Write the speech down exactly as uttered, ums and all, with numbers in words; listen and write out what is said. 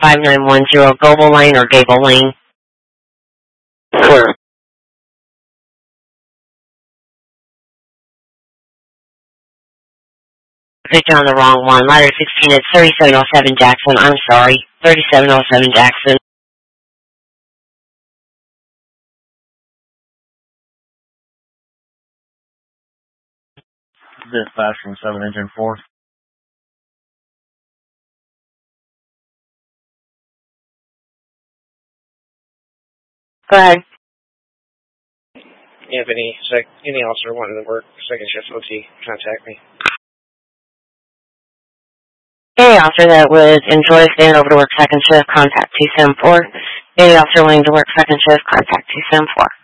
five nine one zero Gable Lane or Gable Lane. Clear. Picked on the wrong one. Ladder sixteen, it's thirty-seven oh seven Jackson. I'm sorry. thirty-seven oh seven Jackson. Dispatch from seven engine four. Go ahead. Yeah, if any, sec, any officer wanting to work second shift O T, contact me. Any officer that would enjoy staying over to work second shift, contact two seven four. Any officer wanting to work second shift, contact two seven four.